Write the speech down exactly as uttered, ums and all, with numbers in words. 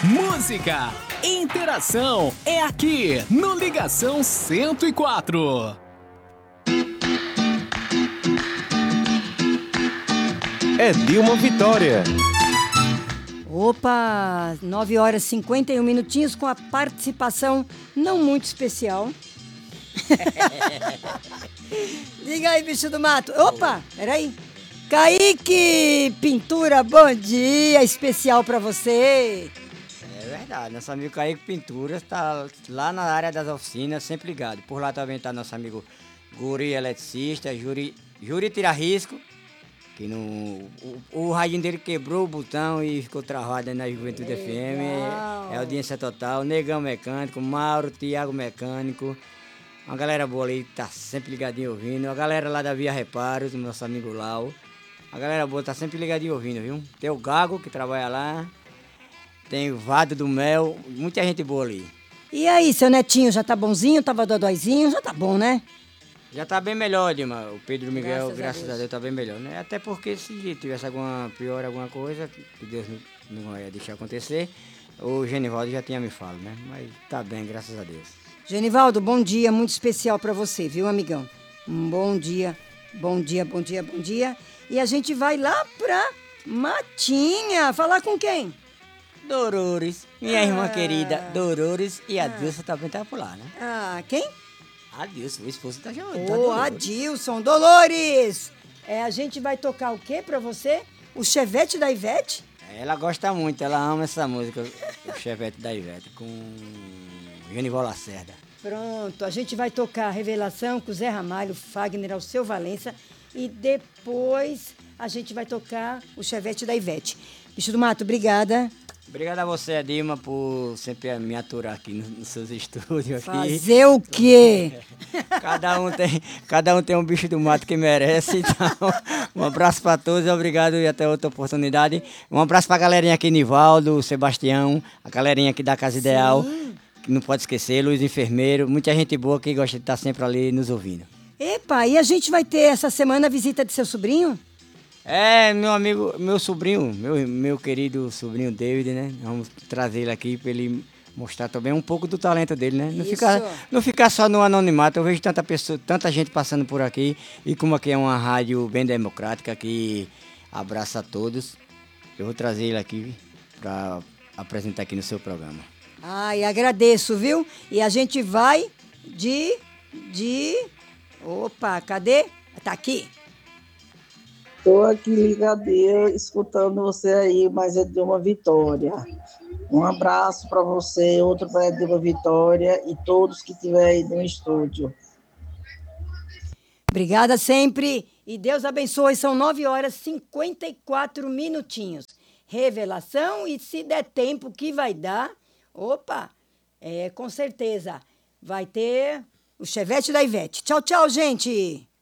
música, interação é aqui no Ligação cento e quatro. É Dilma Vitória. Opa, nove horas e cinquenta e um minutinhos com a participação não muito especial. Diga aí, bicho do mato. Opa, peraí. Kaique Pintura, bom dia, especial pra você. É verdade, nosso amigo Kaique Pintura está lá na área das oficinas, sempre ligado. Por lá também está nosso amigo Guri Eletricista, Juri, Juri Tira Risco, que no, o, o radinho dele quebrou o botão e ficou travado aí na Juventude F M. É, é audiência total. Negão Mecânico, Mauro, Tiago Mecânico. Uma galera boa ali, tá sempre ligadinho ouvindo. A galera lá da Via Reparos, nosso amigo Lau. A galera boa tá sempre ligadinho ouvindo, viu? Tem o Gago, que trabalha lá. Tem o Vado do Mel. Muita gente boa ali. E aí, seu netinho já tá bonzinho? Tava dodóizinho? Já tá bom, né? Já tá bem melhor, Dilma. O Pedro Miguel, Graças a graças a Deus. Deus, tá bem melhor, né? Até porque se tivesse alguma pior, alguma coisa, que Deus não, não ia deixar acontecer, o Genivaldo já tinha me falado, né? Mas tá bem, graças a Deus. Genivaldo, bom dia, muito especial pra você, viu, amigão? Um bom dia, bom dia, bom dia, bom dia. E a gente vai lá pra Matinha, falar com quem? Dolores, minha Ah. irmã querida, Dolores, e a Dilson também tá por lá, né? Ah, quem? A Dilson, o esposo tá já. tá Ô, Dolores. Adilson, Dolores! É, a gente vai tocar o quê pra você? O Chevette da Ivete? Ela gosta muito, ela ama essa música, o Chevette da Ivete, com Genival Lacerda. Pronto, a gente vai tocar Revelação com o Zé Ramalho, Fagner, Alceu Valença e depois a gente vai tocar o Chevette da Ivete. Bicho do Mato, obrigada. Obrigado a você, Dilma, por sempre me aturar aqui nos, nos seus estúdios. Aqui. Fazer o quê? Cada um, tem, cada um tem um bicho do mato que merece. Então, um abraço para todos, obrigado e até outra oportunidade. Um abraço para a galerinha aqui, Nivaldo, Sebastião, a galerinha aqui da Casa Ideal, que não pode esquecer, Luiz Enfermeiro, muita gente boa que gosta de estar sempre ali nos ouvindo. Epa, e a gente vai ter essa semana a visita de seu sobrinho? É, meu amigo, meu sobrinho, meu, meu querido sobrinho David, né? Vamos trazer ele aqui para ele mostrar também um pouco do talento dele, né? Não Isso. ficar, não ficar só no anonimato. Eu vejo tanta pessoa, tanta gente passando por aqui e como aqui é uma rádio bem democrática que abraça a todos, eu vou trazer ele aqui para apresentar aqui no seu programa. Ai, agradeço, viu? E a gente vai de... de... Opa, cadê? Tá aqui. Estou aqui ligadinha, escutando você aí, mas é de uma Vitória. Um abraço para você, outro para de uma Vitória e todos que estiverem aí no estúdio. Obrigada sempre e Deus abençoe. São nove horas e cinquenta e quatro minutinhos. Revelação e se der tempo que vai dar, opa, é, com certeza vai ter o Chevette da Ivete. Tchau, tchau, gente!